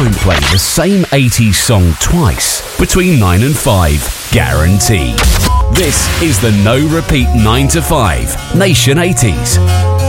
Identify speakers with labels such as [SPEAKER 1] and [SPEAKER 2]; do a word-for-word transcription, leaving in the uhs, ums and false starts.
[SPEAKER 1] won't play the same eighties song twice between nine and five, guaranteed. This is the No Repeat nine to five Nation eighties.